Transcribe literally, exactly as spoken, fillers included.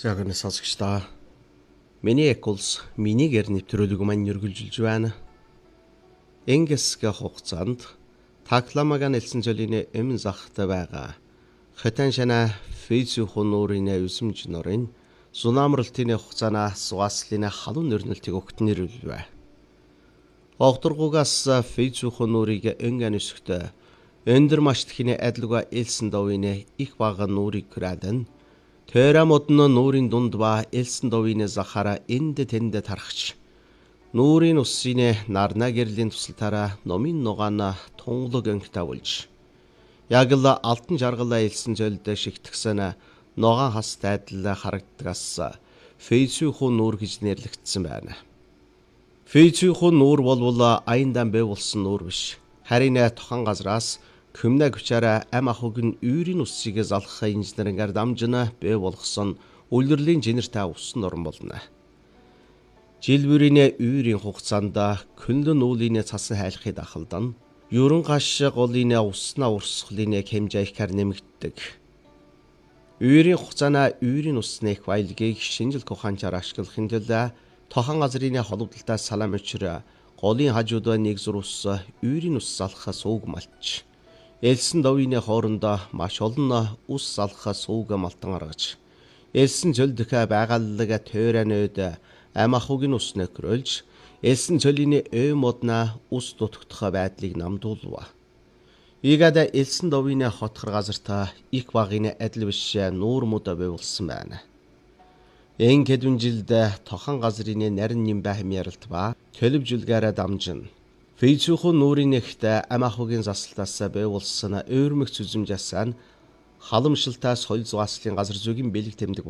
Яг энэ сонсогчдоо миний эколс минигээр нэвтрүүлэг маань үргэлжилж байна. Энгесгэ хугацаанд такламага нэлсэн жолины эмэн захтай байгаа. Хэтэн шана фейсбүүк нуурын үсэмж норын сунамралтын хугацаана суаслын халуун нэрнэлтийг өгтнэрүүлвэ. Огторгугаас фейсбүүк нуурыг энгэн өсгтө өндөр маштхины адилга элсэн довын их бага нуурыг күрээдэн Тэра модно нуурын дунд ба элсэн довын захара энд тэнд тархч нуурын уссины нарна гэрлийн тусалтаараа номын нугаана тунглог өнгөтавулж яг л алтан жаргалаа элсэн зөлд шигтгсэн ногоон хас дайдал харагддагаас фейсбүүк нуур гэж нэрлэгдсэн байна. Фейсбүүк нуур болвол аяндан бай болсон нуур биш. Харин тохон газраас Күмнэ гүчара ам ахуг нь үйрийн уссыг залхах инженерингээр дамжина бай болгосон үлрэлийн жинэртэй усан орн болно. Жилбүрийн үйрийн хугацаанд күнлэн уулын цасан хайлахыг ахалдан ерөн гаш голын уснаа урсгалын хэмжээгхээр нэмэгддэг. Үйрийн хугацаана үйрийн усны хвайлгийг шинжил ухаанчаар ашиглахын тулд тохон газрын холбогдлолтой салам өчрө голын хажууд нэг зур ус үйрийн ус залхах сууг малч Элсэн довын хоорондоо маш олон ус залхах сууг малтан гаргаж элсэн зөлдөхө байгаллаг тойронод ам ахугийн ус нөхрөлж элсэн цөлийн ой модна ус дутагдах байдлыг намдуулва. Игада элсэн довын хотхор газартаа их багын адил биш нуур мод байвулсан байна. Эн хэдэн жилд тохон газрын нарийн нэм байхм яралт ба төлөвжүүлгээр дамжин Фейсбүүк нуурын нэгт ам ахугийн засалтаас байвулсан өөрмөгц үзэмжээс халамжлалтаа соёл зугаслын газар зүйн бэлэг тэмдэг